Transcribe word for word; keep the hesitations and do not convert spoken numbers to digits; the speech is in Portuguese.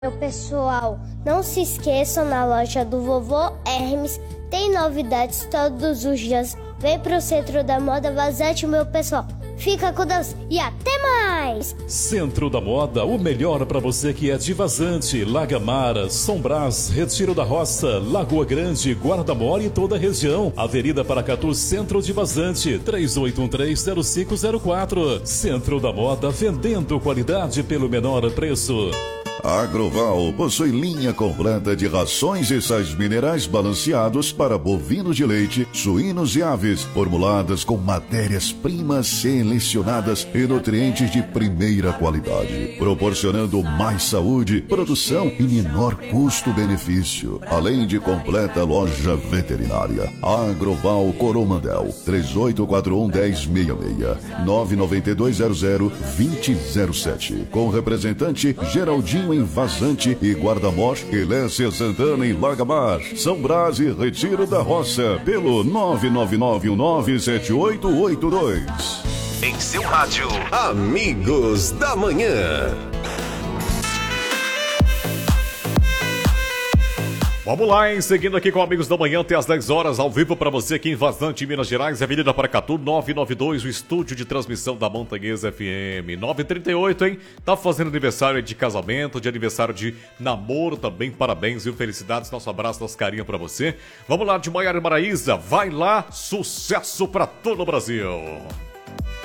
Meu pessoal, não se esqueçam, na loja do Vovô Hermes tem novidades todos os dias. Vem pro Centro da Moda Vazante, meu pessoal. Fica com Deus e até mais! Centro da Moda, o melhor para você que é de Vazante, Lagamara, São Brás, Retiro da Roça, Lagoa Grande, Guarda-Mor e toda a região. Avenida Paracatu, Centro de Vazante, três oito um três zero cinco zero quatro. Centro da Moda, vendendo qualidade pelo menor preço. A Agroval possui linha completa de rações e sais minerais balanceados para bovinos de leite, suínos e aves, formuladas com matérias-primas selecionadas e nutrientes de primeira qualidade, proporcionando mais saúde, produção e menor custo-benefício, além de completa loja veterinária. Agroval Coromandel, três oito quatro um, um zero seis seis, nove nove dois zero zero, dois zero zero sete, com representante Geraldinho em Vazante e Guarda-Mor, Elécia Santana em Lagamar, São Brás e Retiro da Roça, pelo nove nove nove um nove sete oito oito dois. Em seu rádio, Amigos da Manhã. Vamos lá, hein? Seguindo aqui com Amigos da Manhã até às dez horas, ao vivo para você aqui em Vazante, Minas Gerais, Avenida Paracatu, nove nove dois, o estúdio de transmissão da Montanhesa F M. nove e trinta e oito, hein? Tá fazendo aniversário de casamento, de aniversário de namoro também, parabéns e felicidades, nosso abraço, nosso carinho para você. Vamos lá, de Maiara e Maraísa, vai lá, sucesso para todo o Brasil.